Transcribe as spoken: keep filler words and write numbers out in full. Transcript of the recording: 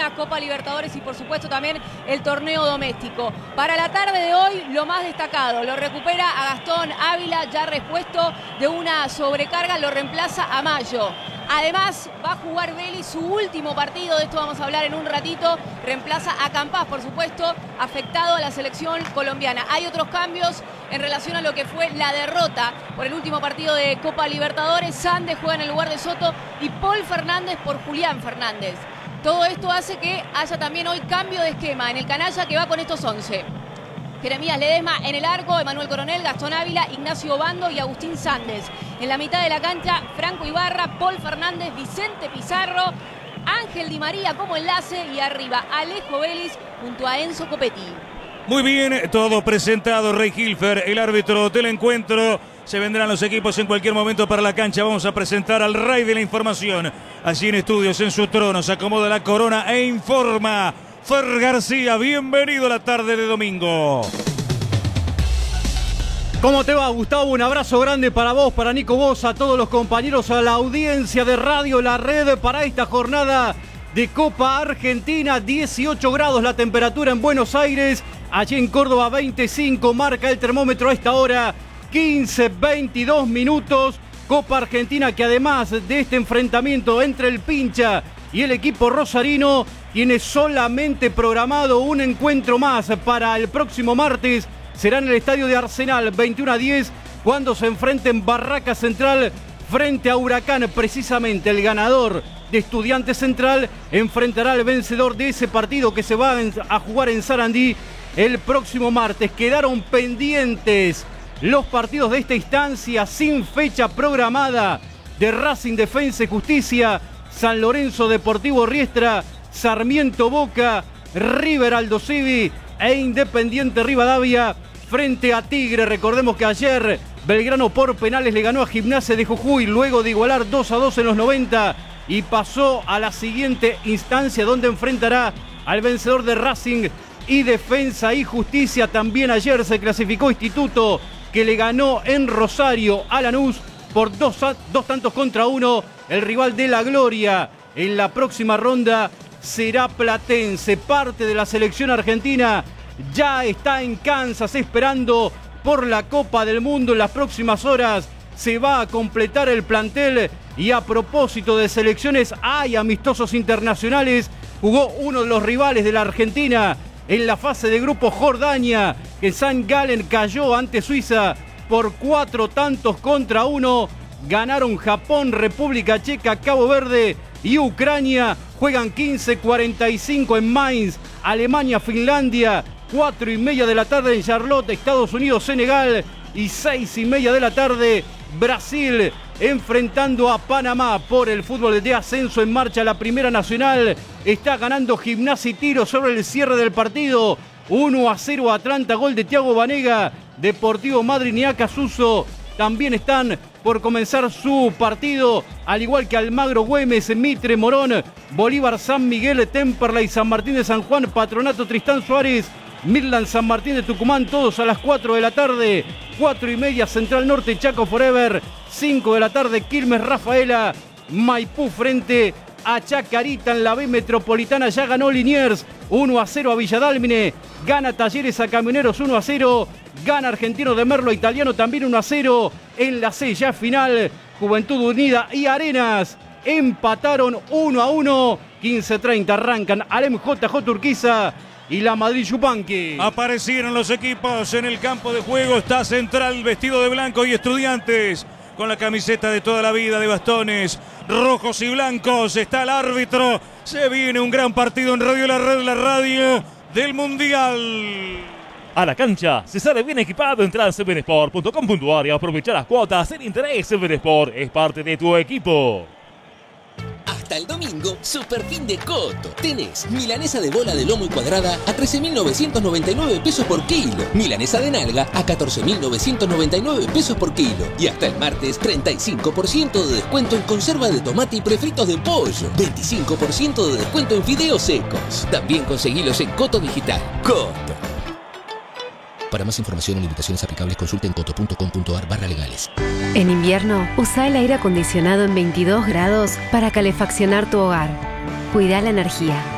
Argentina, Copa Libertadores y por supuesto también el torneo doméstico. Para la tarde de hoy, lo más destacado, lo recupera a Gastón Ávila, ya repuesto de una sobrecarga, lo reemplaza a Mayo. Además, va a jugar Vélez su último partido, de esto vamos a hablar en un ratito. Reemplaza a Campás, por supuesto, afectado a la selección colombiana. Hay otros cambios en relación a lo que fue la derrota por el último partido de Copa Libertadores. Sandes juega en el lugar de Soto y Paul Fernández por Julián Fernández. Todo esto hace que haya también hoy cambio de esquema en el canalla que va con estos once. Jeremías Ledesma en el arco, Emanuel Coronel, Gastón Ávila, Ignacio Obando y Agustín Sandes. En la mitad de la cancha, Franco Ibarra, Paul Fernández, Vicente Pizarro, Ángel Di María como enlace y arriba Alejo Vélez junto a Enzo Copetti. Muy bien, todo presentado. Rey Hilfer, el árbitro del encuentro. Se vendrán los equipos en cualquier momento para la cancha. Vamos a presentar al rey de la información. Allí en estudios, en su trono, se acomoda la corona e informa. Fer García, bienvenido a la tarde de domingo. ¿Cómo te va, Gustavo? Un abrazo grande para vos, para Nico Vos, a todos los compañeros, a la audiencia de Radio La Red para esta jornada de Copa Argentina. dieciocho grados la temperatura en Buenos Aires. Allí en Córdoba veinticinco, marca el termómetro a esta hora. quince, veintidós minutos. Copa Argentina que además de este enfrentamiento entre el Pincha y el equipo rosarino, tiene solamente programado un encuentro más para el próximo martes. Será en el estadio de Arsenal, veintiuno a diez, cuando se enfrenten Barraca Central frente a Huracán. Precisamente el ganador de Estudiantes Central enfrentará al vencedor de ese partido que se va a jugar en Sarandí el próximo martes. Quedaron pendientes los partidos de esta instancia sin fecha programada de Racing, Defensa y Justicia, San Lorenzo Deportivo Riestra, Sarmiento Boca, River Aldo Civi e Independiente Rivadavia frente a Tigre. Recordemos que ayer Belgrano por penales le ganó a Gimnasia de Jujuy luego de igualar dos a dos en los noventa y pasó a la siguiente instancia donde enfrentará al vencedor de Racing y Defensa y Justicia. También ayer se clasificó Instituto, que le ganó en Rosario a Lanús por dos, dos tantos contra uno. El rival de la gloria en la próxima ronda será Platense. Parte de la selección argentina ya está en Kansas esperando por la Copa del Mundo. En las próximas horas se va a completar el plantel. Y a propósito de selecciones, hay amistosos internacionales. Jugó uno de los rivales de la Argentina en la fase de grupo, Jordania, que Saint Gallen cayó ante Suiza por cuatro tantos contra uno. Ganaron Japón, República Checa, Cabo Verde y Ucrania. Juegan quince cuarenta y cinco en Mainz, Alemania, Finlandia. Cuatro y media de la tarde en Charlotte, Estados Unidos, Senegal. Y seis y media de la tarde, Brasil enfrentando a Panamá por el fútbol de ascenso. En marcha la Primera Nacional. Está ganando Gimnasia y Tiro sobre el cierre del partido. uno a cero Atlanta, gol de Thiago Banega. Deportivo Madryn y Acasuso también están por comenzar su partido, al igual que Almagro, Güemes, Mitre, Morón, Bolívar, San Miguel, Temperley, San Martín de San Juan, Patronato, Tristán Suárez, Midland, San Martín de Tucumán, todos a las cuatro de la tarde. cuatro y media Central Norte, Chaco Forever. cinco de la tarde Quilmes, Rafaela, Maipú frente a Chacarita en la B Metropolitana. Ya ganó Liniers uno a cero a Villadálmine. Gana Talleres a Camioneros uno a cero. Gana Argentino de Merlo Italiano también uno a cero. En la C ya final, Juventud Unida y Arenas empataron uno a uno. quince treinta arrancan Alem J J Urquiza y la Madrid Yupanqui. Aparecieron los equipos en el campo de juego. Está Central vestido de blanco y Estudiantes con la camiseta de toda la vida de bastones rojos y blancos. Está el árbitro. Se viene un gran partido en Radio La Red, la radio del Mundial. A la cancha se sale bien equipado. Entra en seven sport punto com punto a r y aprovechar las cuotas. El interés. Seven Sport es parte de tu equipo. Hasta el domingo, super fin de Coto. Tenés milanesa de bola de lomo y cuadrada a trece mil novecientos noventa y nueve pesos por kilo. Milanesa de nalga a catorce mil novecientos noventa y nueve pesos por kilo. Y hasta el martes, treinta y cinco por ciento de descuento en conserva de tomate y prefritos de pollo. veinticinco por ciento de descuento en fideos secos. También conseguilos en Coto Digital. Coto. Para más información o limitaciones aplicables, consulte en coto punto com punto a r barra legales. En invierno, usa el aire acondicionado en veintidós grados para calefaccionar tu hogar. Cuida la energía.